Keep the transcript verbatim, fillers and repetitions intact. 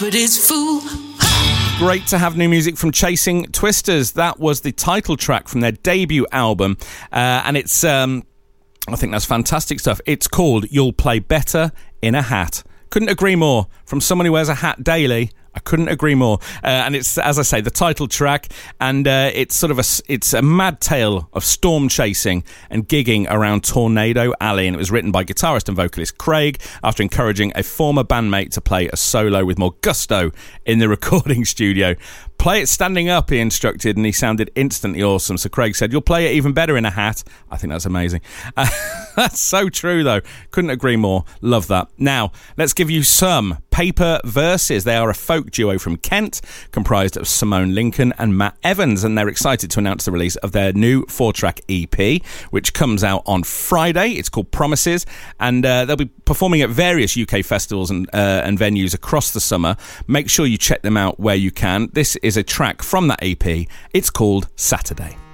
Cupid is fool. Great to have new music from Chasing Twisters. That was the title track from their debut album, uh, and it's, um, I think that's fantastic stuff. It's called You'll Play Better in a Hat. Couldn't agree more. From someone who wears a hat daily, I couldn't agree more. Uh, and it's, as I say, the title track, and uh, it's sort of a, it's a mad tale of storm chasing and gigging around Tornado Alley, and it was written by guitarist and vocalist Craig after encouraging a former bandmate to play a solo with more gusto in the recording studio. Play it standing up, he instructed, and he sounded instantly awesome. So Craig said, you'll play it even better in a hat. I think that's amazing. Uh, that's so true, though. Couldn't agree more. Love that. Now, let's give you some Paper Verses. They are a folk duo from Kent, comprised of Simone Lincoln and Matt Evans, and they're excited to announce the release of their new four-track E P, which comes out on Friday. It's called Promises, and uh, they'll be performing at various U K festivals and, uh, and venues across the summer. Make sure you check them out where you can. This is a track from that E P. It's called Saturday.